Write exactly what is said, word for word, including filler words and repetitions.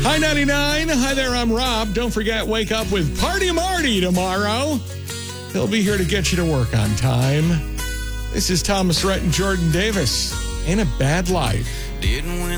Hi, ninety-nine. Hi there, I'm Rob. Don't forget, wake up with Party Marty tomorrow. He'll be here to get you to work on time. This is Thomas Rhett and Jordan Davis. Ain't a Bad Life. Didn't win.